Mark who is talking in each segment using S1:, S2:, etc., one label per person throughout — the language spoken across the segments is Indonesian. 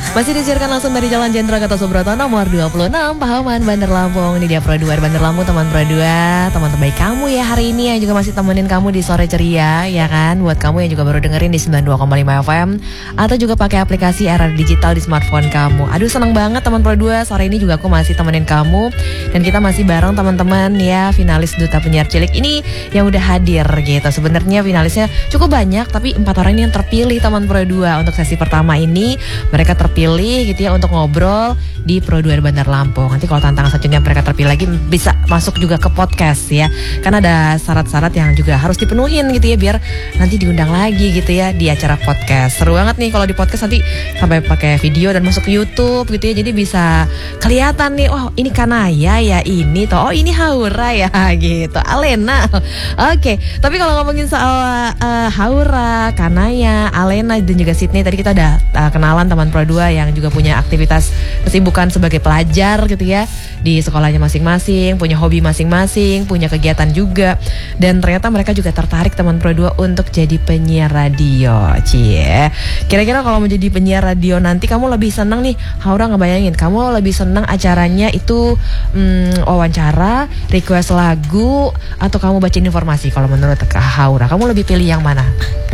S1: Masih disiarkan langsung dari Jalan Jenderal Gatot Subroto nomor 26 Pahaman, Bandar Lampung. Ini dia Pro 2 Bandar Lampung, teman Pro 2. Teman terbaik kamu ya hari ini, yang juga masih temenin kamu di sore ceria, ya kan? Buat kamu yang juga baru dengerin di 92,5 FM atau juga pakai aplikasi era digital di smartphone kamu. Aduh, senang banget teman Pro 2. Sore ini juga aku masih temenin kamu, dan kita masih bareng teman-teman ya, finalis Duta Penyiar Cilik ini yang udah hadir gitu. Sebenarnya finalisnya cukup banyak, tapi 4 orang ini yang terpilih teman Pro 2 untuk sesi pertama ini. Mereka terpilih gitu ya untuk ngobrol di Pro 2 Bandar Lampung. Nanti kalau tantangan selanjutnya mereka terpilih lagi bisa masuk juga ke podcast ya. Karena ada syarat-syarat yang juga harus dipenuhin gitu ya, biar nanti diundang lagi gitu ya di acara podcast. Seru banget nih kalau di podcast, nanti sampai pakai video dan masuk ke YouTube gitu ya. Jadi bisa kelihatan nih, oh ini Kanaya ya, ini toh, oh ini Haura ya gitu, Alena. Oke, tapi kalau ngomongin soal Haura, Kanaya, Alena dan juga Sydney, tadi kita udah kenalan teman Pro 2 yang juga punya aktivitas kesibukan sebagai pelajar gitu ya di sekolahnya masing-masing, punya hobi masing-masing, punya kegiatan juga, dan ternyata mereka juga tertarik teman Pro 2 untuk jadi penyiar radio. Cie, kira-kira kalau mau jadi penyiar radio nanti kamu lebih senang nih, Haura ngebayangin, kamu lebih senang acaranya itu wawancara, request lagu, atau kamu bacain informasi? Kalau menurut Kak Haura, kamu lebih pilih yang mana?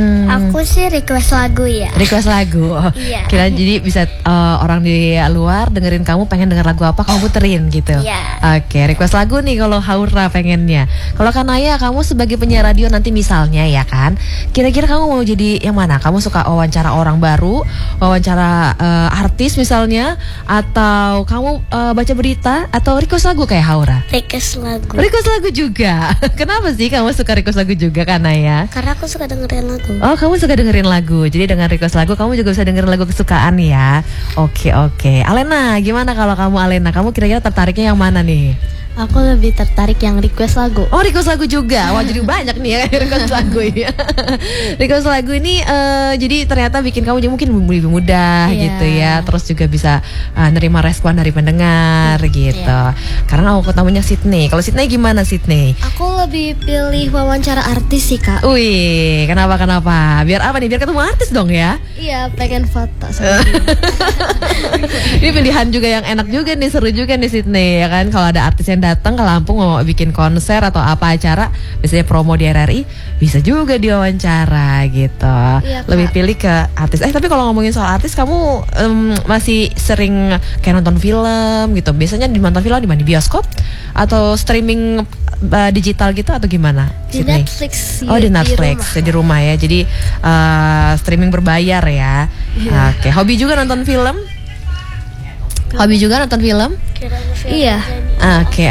S2: Aku sih request lagu ya.
S1: Request lagu.
S2: Iya.
S1: Kira jadi bisa orang di luar dengerin kamu, pengen denger lagu apa kamu puterin gitu.
S2: Iya.
S1: Oke, request lagu nih kalau Haura pengennya. Kalau Kanaya, kamu sebagai penyiar radio nanti misalnya ya kan, kira-kira kamu mau jadi yang mana? Kamu suka wawancara orang baru, wawancara artis misalnya, atau kamu baca berita, atau request lagu kayak Haura?
S2: Request lagu.
S1: Request lagu juga. Kenapa sih kamu suka request lagu juga, Kanaya?
S2: Karena aku suka dengerin lagu.
S1: Oh, kamu suka dengerin lagu. Jadi dengan request lagu kamu juga bisa dengerin lagu kesukaan ya. Oke. Alena, gimana kalau kamu, Alena? Kamu kira-kira tertariknya yang mana nih?
S2: Aku lebih tertarik yang request lagu.
S1: Oh, request lagu juga. Wah, jadi banyak nih ya request lagu ya. Request lagu ini jadi ternyata bikin kamu jadi mungkin lebih mudah gitu ya. Terus juga bisa nerima respon dari pendengar gitu. Karena aku ketemunya Sydney. Kalau Sydney gimana, Sydney?
S2: Aku lebih pilih wawancara artis sih, Kak.
S1: Wih, kenapa? Biar apa nih? Biar ketemu artis dong ya?
S2: Iya, pengen foto sama dia.
S1: Ini pilihan juga yang enak juga nih, seru juga nih Sydney ya kan. Kalau ada artis yang datang ke Lampung mau bikin konser atau apa acara, biasanya promo di RRI, bisa juga diwawancara gitu.
S2: Iya,
S1: lebih pilih ke artis. Tapi kalau ngomongin soal artis, kamu masih sering kayak nonton film gitu? Biasanya nonton film di mana? Di bioskop atau streaming digital gitu atau gimana?
S2: Di
S1: Sydney?
S2: Netflix.
S1: Oh, di Netflix, di rumah ya. Jadi streaming berbayar ya. Oke, hobi juga nonton film? Hobi juga nonton film?
S2: Iya.
S1: Oke.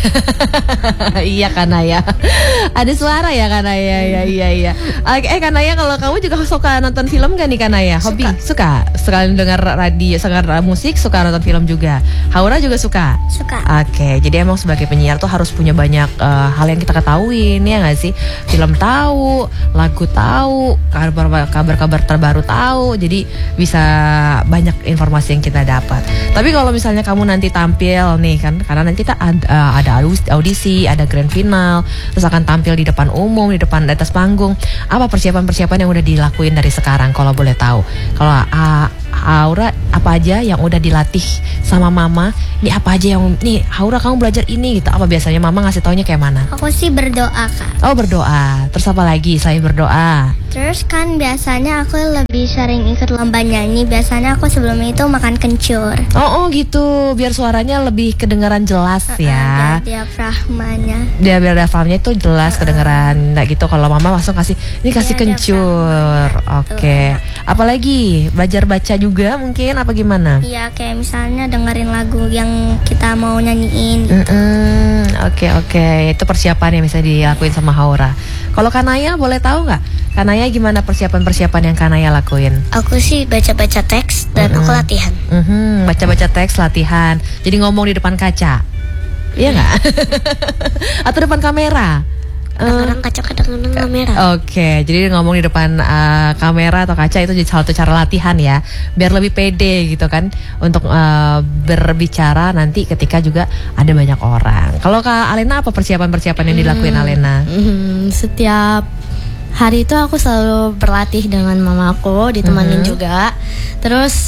S1: Iya, Kanaya. Ada suara ya, Kanaya. Iya. Oke, Kanaya, kalau kamu juga suka nonton film gak nih, Kanaya? Hobi? Suka. Sekalian dengar radio, dengar musik, suka nonton film juga. Haura juga suka?
S2: Suka.
S1: Oke, jadi emang sebagai penyiar tuh harus punya banyak hal yang kita ketahuin, ya nggak sih? Film tahu, lagu tahu, kabar-kabar terbaru tahu. Jadi bisa banyak informasi yang kita dapat. Tapi kalau misalnya kamu nanti tampil nih kan, karena nanti kita ada audisi, ada grand final, terus akan tampil di depan umum, di atas panggung. Apa persiapan-persiapan yang udah dilakuin dari sekarang kalau boleh tahu? Kalau Haura, apa aja yang udah dilatih sama mama? Ini apa aja yang nih Haura kamu belajar ini gitu? Apa biasanya mama ngasih taunya kayak mana?
S2: Aku sih berdoa, Kak.
S1: Oh, berdoa. Terus apa lagi selain berdoa?
S2: Terus kan biasanya aku lebih sering ikut lomba nyanyi. Biasanya aku sebelum itu makan kencur.
S1: Oh gitu, biar suaranya lebih kedengaran jelas ya.
S2: Biar diafragmanya.
S1: Biar diafragmanya itu jelas kedengaran. Nah gitu, kalau mama langsung kasih kencur. Oke. Apalagi belajar baca juga mungkin, apa gimana?
S2: Iya, kayak misalnya dengerin lagu yang kita mau nyanyiin.
S1: Oke. Itu persiapan yang bisa dilakuin sama Haura. Kalau Kanaya boleh tahu nggak? Kanaya gimana persiapan yang Kanaya lakuin?
S2: Aku sih baca-baca teks dan aku latihan.
S1: Baca-baca teks, latihan. Jadi ngomong di depan kaca, iya nggak? Atau depan kamera?
S2: Kadang-kadang kaca, kadang-kadang kamera.
S1: Oke, jadi ngomong di depan kamera atau kaca itu jadi salah satu cara latihan ya, biar lebih pede gitu kan untuk berbicara nanti ketika juga ada banyak orang. Kalau Kak Alena, apa persiapan-persiapan yang dilakuin Alena?
S2: Setiap hari itu aku selalu berlatih dengan mamaku, ditemanin juga. Terus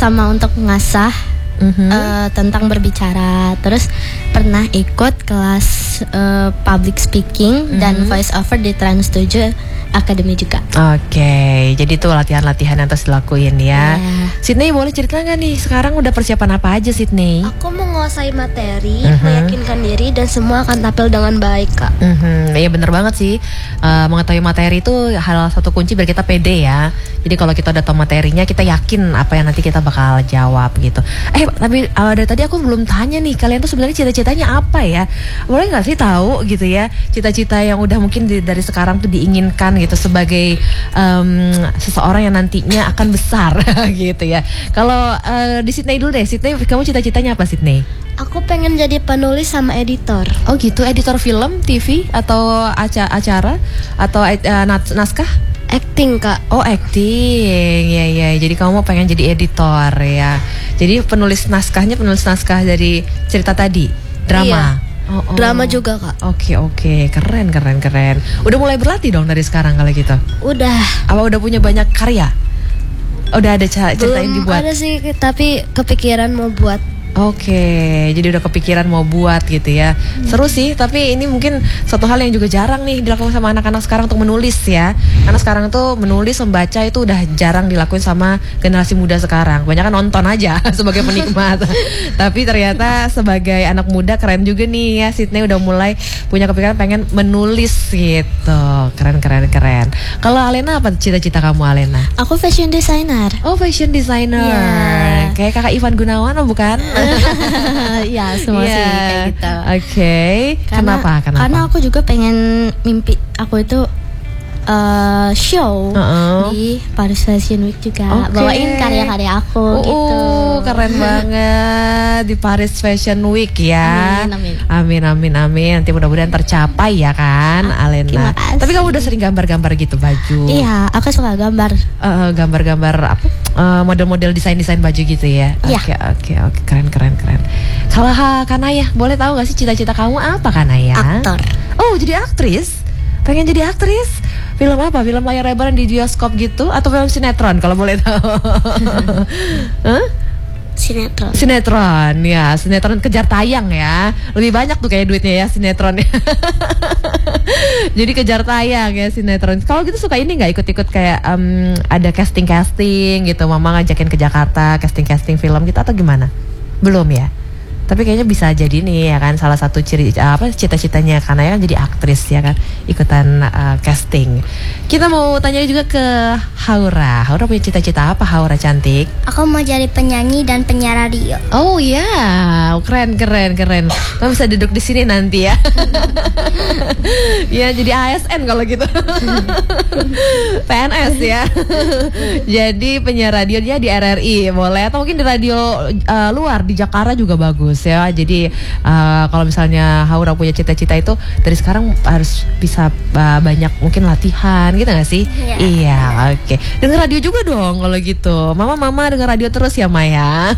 S3: sama untuk mengasah tentang berbicara. Terus pernah ikut kelas public speaking dan voice over di Trans 7 Academy juga.
S1: Oke, jadi itu latihan-latihan yang terus dilakuin ya. Sydney boleh cerita nggak nih sekarang udah persiapan apa aja Sydney?
S2: Aku menguasai materi, meyakinkan diri dan semua akan tampil dengan baik kak.
S1: Iya bener banget sih. Mengetahui materi itu hal satu kunci biar kita pede ya. Jadi kalau kita udah tahu materinya, kita yakin apa yang nanti kita bakal jawab gitu. Tapi dari tadi aku belum tanya nih, kalian tuh sebenarnya cita-citanya apa ya? Boleh nggak sih tahu gitu ya, cita-cita yang udah mungkin dari sekarang tuh diinginkan gitu sebagai seseorang yang nantinya akan besar gitu ya. Kalau di Sydney dulu deh, Sydney kamu cita-citanya apa Sydney?
S2: Aku pengen jadi penulis sama editor.
S1: Oh gitu, editor film, TV atau acara atau naskah?
S2: Acting kak.
S1: Oh acting, ya. Jadi kamu mau pengen jadi editor ya. Jadi penulis naskah dari cerita tadi, drama.
S2: Iya. Drama juga kak.
S1: Oke, keren. Udah mulai berlatih dong dari sekarang kalau gitu.
S2: Udah.
S1: Apa udah punya banyak karya? Udah ada cerita yang dibuat?
S2: Belum ada sih, tapi kepikiran mau buat.
S1: Oke, jadi udah kepikiran mau buat gitu ya. Seru sih, tapi ini mungkin suatu hal yang juga jarang nih dilakukan sama anak-anak sekarang untuk menulis ya. Karena sekarang tuh menulis, membaca itu udah jarang dilakuin sama generasi muda sekarang. Kebanyakan nonton aja sebagai penikmat. Tapi ternyata sebagai anak muda keren juga nih ya, Sydney udah mulai punya kepikiran pengen menulis gitu. Keren. Kalau Alena apa cita-cita kamu Alena?
S3: Aku fashion designer.
S1: Oh fashion designer. Kayak kakak Ivan Gunawan bukan?
S3: Ya semua sih kayak gitu.
S1: Oke. Kenapa?
S3: Karena aku juga pengen mimpi aku itu show di Paris Fashion Week juga. Bawain karya-karya aku gitu.
S1: Keren banget di Paris Fashion Week ya. Amin. Nanti mudah-mudahan tercapai ya kan, Alena. Tapi kamu udah sering gambar-gambar gitu baju?
S3: Iya, aku suka gambar.
S1: Gambar-gambar apa? Model-model desain baju gitu ya. Oke. Keren. Kalau Kanaya, boleh tahu gak sih cita-cita kamu apa Kanaya?
S2: Aktor.
S1: Oh, jadi aktris? Pengen jadi aktris? Film apa? Film layar lebar di bioskop gitu? Atau film sinetron kalau boleh tahu? Sinetron ya, sinetron kejar tayang ya. Lebih banyak tuh kayak duitnya ya sinetron ya. Jadi kejar tayang ya sinetron. Kalau gitu suka ini nggak ikut-ikut kayak ada casting gitu, mama ngajakin ke Jakarta casting film gitu atau gimana? Belum ya. Tapi kayaknya bisa jadi nih ya kan, salah satu cita-citanya karena ya kan jadi aktris ya kan, ikutan casting. Kita mau tanya juga ke Haura. Haura punya cita-cita apa Haura cantik?
S2: Aku mau jadi penyanyi dan penyiar radio.
S1: Oh ya, keren. Kamu bisa duduk di sini nanti ya. Ya jadi ASN kalau gitu. PNS ya. Jadi penyiar radionya di RRI boleh, atau mungkin di radio luar di Jakarta juga bagus ya. Jadi kalau misalnya Haura punya cita-cita itu dari sekarang harus bisa banyak mungkin latihan gitu gak sih? Iya, oke. Dengar radio juga dong kalau gitu. Mama dengar radio terus ya Maya.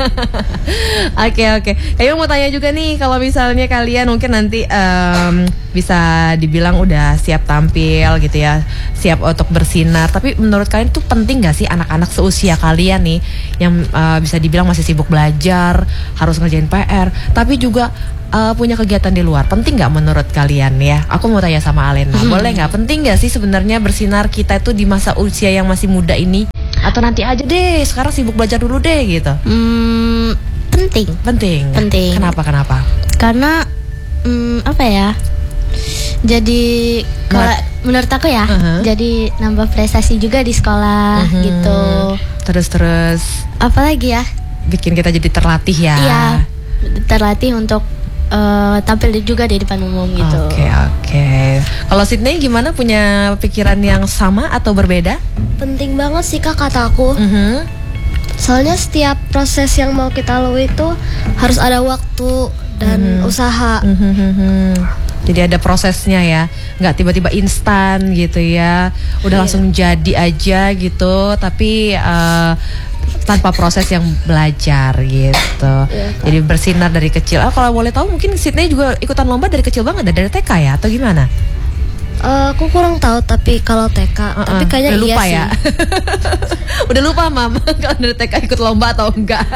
S1: Oke. Kayaknya mau tanya juga nih, kalau misalnya kalian mungkin nanti bisa dibilang udah siap tampil gitu ya, siap untuk bersinar. Tapi menurut kalian tuh penting gak sih anak-anak seusia kalian nih yang bisa dibilang masih sibuk belajar, harus ngerjain PR, tapi juga punya kegiatan di luar? Penting nggak menurut kalian ya? Aku mau tanya sama Alena, boleh nggak? Penting nggak sih sebenarnya bersinar kita itu di masa usia yang masih muda ini? Atau nanti aja deh, sekarang sibuk belajar dulu deh gitu? Penting. Kenapa?
S3: Karena apa ya? Jadi kalau menurut aku ya, jadi nambah prestasi juga di sekolah gitu.
S1: Terus
S3: apalagi ya?
S1: Bikin kita jadi terlatih ya.
S3: Iya, terlatih untuk tampil juga di depan umum gitu.
S1: Oke. Kalau Sydney gimana, punya pikiran yang sama atau berbeda?
S2: Penting banget sih kak kata aku. Soalnya setiap proses yang mau kita lalui itu harus ada waktu dan usaha.
S1: Jadi ada prosesnya ya, nggak tiba-tiba instan gitu ya. Udah langsung jadi aja gitu, tapi tanpa proses yang belajar gitu. Jadi bersinar dari kecil. Kalau boleh tahu mungkin Sydney juga ikutan lomba dari kecil banget, dari TK ya atau gimana?
S2: Aku kurang tahu tapi kalau TK, tapi kayaknya
S1: udah lupa
S2: iya
S1: ya.
S2: sih.
S1: Udah lupa Mam kalau dari TK ikut lomba atau enggak.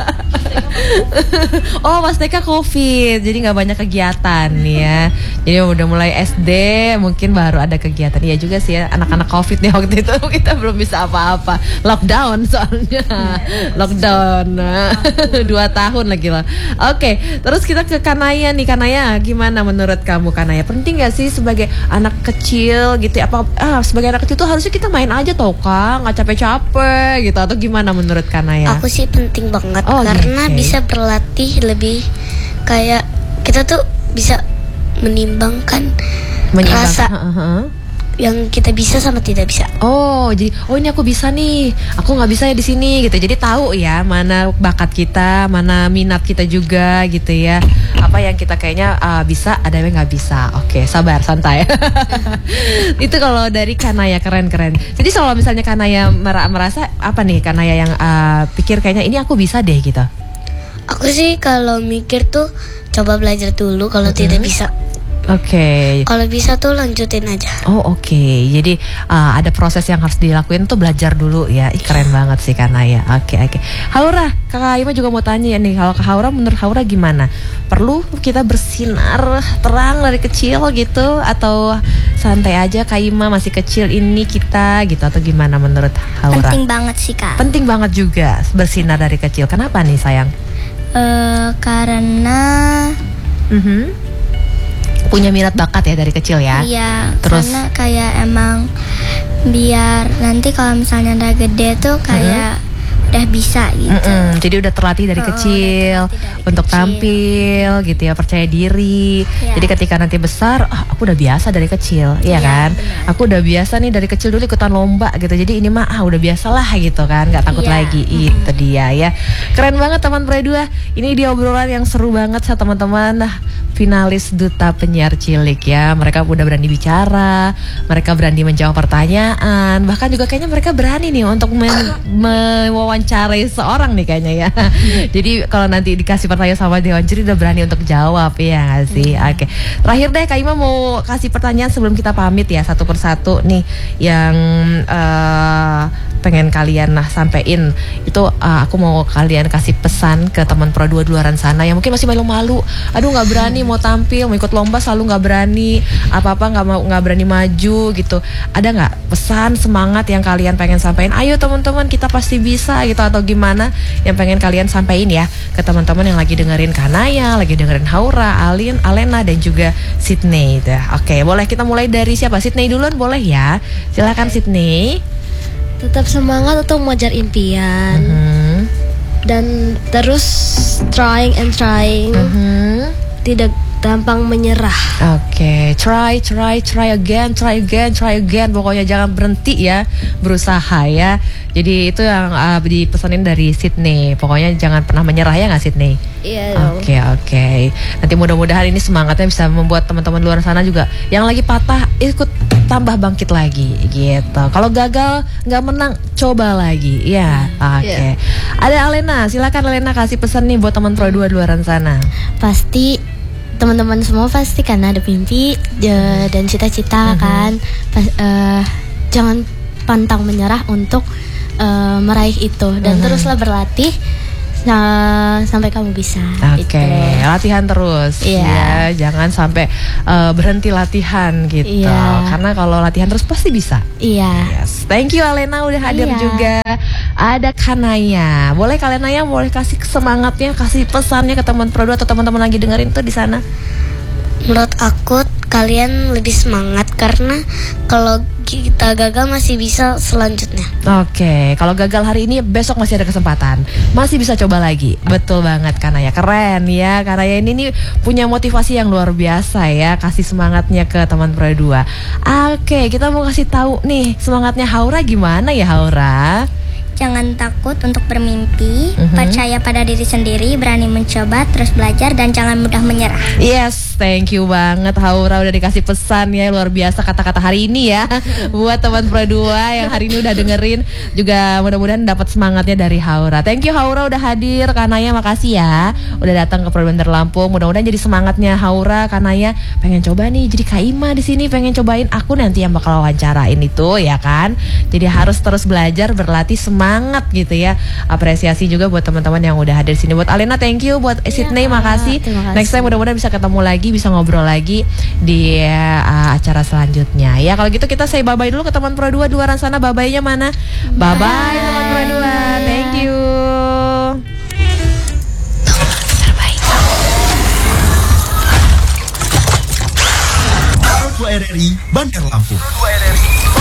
S1: Oh pas TK COVID, jadi nggak banyak kegiatan ya. Jadi udah mulai SD mungkin baru ada kegiatan. Iya juga sih ya, anak-anak COVID nih waktu itu kita belum bisa apa-apa. Lockdown soalnya. Lockdown 2 tahun lagi lah. Oke, terus kita ke Kanaya nih. Kanaya, gimana menurut kamu Kanaya? Penting gak sih sebagai anak kecil gitu? Apa sebagai anak kecil tuh harusnya kita main aja tau Kak, nggak capek-capek gitu atau gimana menurut Kanaya?
S3: Aku sih penting banget
S1: Oh,
S3: karena
S1: oke.
S3: bisa berlatih lebih kayak kita tuh bisa menimbangkan rasa yang kita bisa sama tidak bisa.
S1: Oh, jadi ini aku bisa nih, aku nggak bisa ya di sini gitu. Jadi tahu ya mana bakat kita, mana minat kita juga gitu ya. Apa yang kita kayaknya bisa, ada yang nggak bisa. Oke, sabar, santai. Itu kalau dari Kanaya keren-keren. Jadi kalau misalnya Kanaya merasa apa nih Kanaya yang pikir kayaknya ini aku bisa deh gitu.
S3: Aku sih kalau mikir tuh coba belajar dulu, kalau tidak bisa.
S1: Oke.
S3: Kalau bisa tuh lanjutin aja.
S1: Oh oke. Jadi ada proses yang harus dilakuin tuh belajar dulu ya. Ih, keren banget sih Kanaya. Oke. Haura, Kakak Ima juga mau tanya nih. Kalau Kak Haura, menurut Haura gimana? Perlu kita bersinar terang dari kecil gitu atau santai aja Kak Ima masih kecil ini kita gitu atau gimana menurut Haura?
S3: Penting banget sih Kak.
S1: Penting banget juga bersinar dari kecil. Kenapa nih sayang?
S3: Karena
S1: punya minat bakat ya dari kecil ya.
S3: iya,
S1: Terus?
S3: karena kayak emang biar nanti kalau misalnya udah gede tuh kayak udah bisa gitu.
S1: Jadi udah terlatih dari kecil
S3: udah terlatih dari
S1: untuk
S3: kecil.
S1: tampil gitu ya, percaya diri.
S3: Ya.
S1: Jadi ketika nanti besar, aku udah biasa dari kecil, iya kan?
S3: benar.
S1: Aku udah biasa nih dari kecil dulu ikutan lomba gitu. Jadi ini mah udah biasa lah gitu kan, nggak takut
S3: Iya.
S1: lagi. Itu dia ya. Keren banget teman Pre 2. Ini dia obrolan yang seru banget sa teman-teman. Finalis Duta Penyiar Cilik ya. Mereka udah berani bicara, mereka berani menjawab pertanyaan, bahkan juga kayaknya mereka berani nih untuk mewawancarai seorang nih kayaknya ya. Jadi kalau nanti dikasih pertanyaan sama Dewan Juri udah berani untuk jawab ya nggak sih? Oke. Terakhir deh Kak Ima mau kasih pertanyaan sebelum kita pamit ya, satu persatu nih yang pengen kalian sampein. Itu aku mau kalian kasih pesan ke teman Pro 2 di luaran sana yang mungkin masih malu-malu. Aduh nggak berani mau tampil, mau ikut lomba selalu nggak berani, apa-apa nggak berani maju gitu. Ada nggak pesan semangat yang kalian pengen sampaikan? Ayo teman-teman kita pasti bisa gitu atau gimana yang pengen kalian sampaikan ya ke teman-teman yang lagi dengerin Kanaya, lagi dengerin Haura, Alena dan juga Sydney. Oke, boleh kita mulai dari siapa? Sydney duluan boleh ya? Silakan Sydney.
S2: Tetap semangat atau mengejar impian dan terus trying, tidak gampang menyerah.
S1: Oke, try again. Pokoknya jangan berhenti ya, berusaha ya. Jadi itu yang dipesanin dari Sydney. Pokoknya jangan pernah menyerah ya nggak Sydney?
S2: Iya dong.
S1: Oke. Nanti mudah-mudahan ini semangatnya bisa membuat teman-teman luar sana juga yang lagi patah ikut tambah bangkit lagi gitu. Kalau gagal nggak menang, coba lagi. Ya, oke. Ada Alena, silakan Alena kasih pesan nih buat teman Pro 2 di luaran sana.
S3: Pasti teman-teman semua pasti kan ada mimpi dan cita-cita kan. Jangan pantang menyerah untuk meraih itu dan teruslah berlatih sampai kamu bisa.
S1: Oke, latihan terus.
S3: Iya.
S1: Ya, jangan sampai berhenti latihan gitu.
S3: Iya.
S1: Karena kalau latihan terus pasti bisa.
S3: Iya.
S1: Yes. Thank you Alena udah hadir
S3: Iya.
S1: juga. Ada Kanaya. Boleh kalian Naya boleh kasih semangatnya, kasih pesannya ke teman Pro 2 atau teman-teman lagi dengerin tuh di sana.
S3: Menurut aku kalian lebih semangat karena kalau kita gagal masih bisa selanjutnya.
S1: Oke, kalau gagal hari ini besok masih ada kesempatan. Masih bisa coba lagi. Betul banget Kanaya. Keren ya. Kanaya ini nih punya motivasi yang luar biasa ya. Kasih semangatnya ke teman Pro 2. Oke, kita mau kasih tahu nih semangatnya Haura gimana ya Haura?
S4: jangan takut untuk bermimpi, percaya pada diri sendiri, berani mencoba, terus belajar, dan jangan mudah menyerah.
S1: Yes, thank you banget Haura udah dikasih pesan ya, luar biasa kata-kata hari ini ya. Buat teman Pro 2 yang hari ini udah dengerin, juga mudah-mudahan dapat semangatnya dari Haura. Thank you Haura udah hadir, Kanaya makasih ya udah datang ke Pro Bandar Lampung. Mudah-mudahan jadi semangatnya Haura, Kanaya pengen coba nih jadi Kak Ima di sini, pengen cobain aku nanti yang bakal wawancarain itu ya kan. Jadi harus terus belajar, berlatih, semangat gitu ya. Apresiasi juga buat teman-teman yang udah hadir sini. Buat Alena thank you, buat Sydney makasih. Next time mudah-mudahan bisa ketemu lagi, bisa ngobrol lagi di acara selanjutnya. Ya kalau gitu kita say bye-bye dulu ke teman Pro 2 di luar sana. Bye-bye-nya mana? Bye-bye teman Pro 2. Thank you.
S5: Pro 2 RRI Bandar Lampung.